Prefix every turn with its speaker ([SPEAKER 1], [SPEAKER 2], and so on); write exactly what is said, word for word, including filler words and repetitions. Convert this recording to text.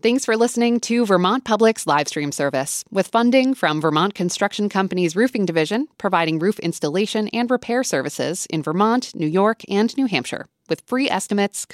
[SPEAKER 1] Thanks for listening to Vermont Public's live stream service, with funding from Vermont Construction Company's Roofing Division, providing roof installation and repair services in Vermont, New York, and New Hampshire, with free estimates,